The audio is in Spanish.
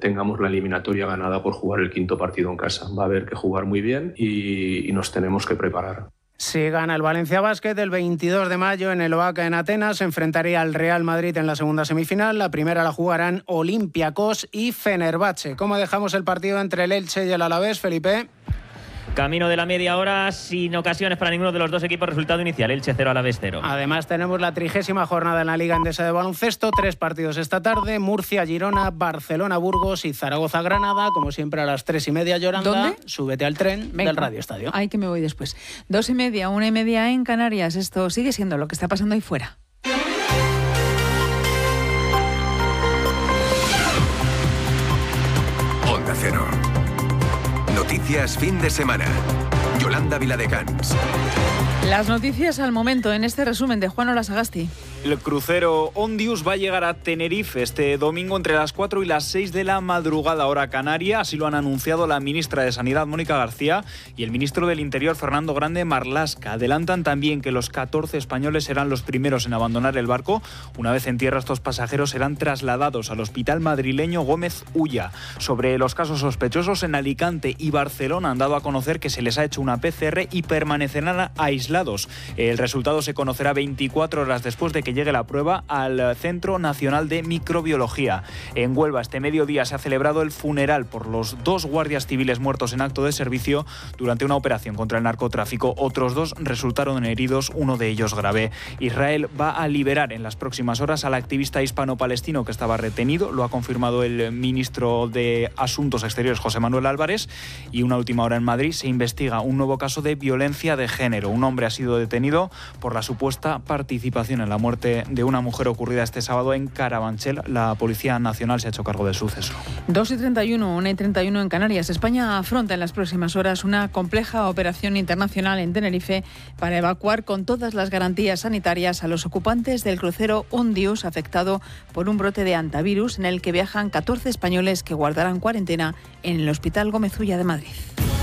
tengamos la eliminatoria ganada por jugar el quinto partido en casa. Va a haber que jugar muy bien y nos tenemos que preparar. Si gana el Valencia Basket, el 22 de mayo en el Oaca en Atenas se enfrentaría al Real Madrid en la segunda semifinal. La primera la jugarán Olympiacos y Fenerbahce. ¿Cómo dejamos el partido entre el Elche y el Alavés, Felipe? Camino de la media hora, sin ocasiones para ninguno de los dos equipos. Resultado inicial, Elche 0, Alavés 0. Además tenemos la 30ª jornada en la Liga Endesa de baloncesto. 3 partidos esta tarde: Murcia, Girona, Barcelona, Burgos y Zaragoza, Granada. Como siempre a las 3:30, Yolanda. ¿Dónde? Súbete al tren. Venga, del Radio Estadio. Ay, que me voy después. 2:30, 1:30 en Canarias. Esto sigue siendo lo que está pasando ahí fuera. Onda Cero. Noticias fin de semana. Yolanda Viladecans. Las noticias al momento en este resumen de Juan Olasagasti. El crucero Ondius va a llegar a Tenerife este domingo entre las 4 y las 6 de la madrugada, hora canaria. Así lo han anunciado la ministra de Sanidad, Mónica García, y el ministro del Interior, Fernando Grande Marlaska. Adelantan también que los 14 españoles serán los primeros en abandonar el barco. Una vez en tierra, estos pasajeros serán trasladados al hospital madrileño Gómez Ulla. Sobre los casos sospechosos, en Alicante y Barcelona han dado a conocer que se les ha hecho una PCR y permanecerán aislados. El resultado se conocerá 24 horas después de que llegue la prueba al Centro Nacional de Microbiología. En Huelva, este mediodía se ha celebrado el funeral por los 2 guardias civiles muertos en acto de servicio durante una operación contra el narcotráfico. Otros 2 resultaron heridos, uno de ellos grave. Israel va a liberar en las próximas horas al activista hispano-palestino que estaba retenido. Lo ha confirmado el ministro de Asuntos Exteriores, José Manuel Álvarez. Y una última hora en Madrid, se investiga un nuevo caso de violencia de género. Un hombre ha sido detenido por la supuesta participación en la muerte de una mujer ocurrida este sábado en Carabanchel. La Policía Nacional se ha hecho cargo del suceso. 2:31, 1:31 en Canarias. España afronta en las próximas horas una compleja operación internacional en Tenerife para evacuar con todas las garantías sanitarias a los ocupantes del crucero Ondius, afectado por un brote de hantavirus en el que viajan 14 españoles que guardarán cuarentena en el Hospital Gómez Ulla de Madrid.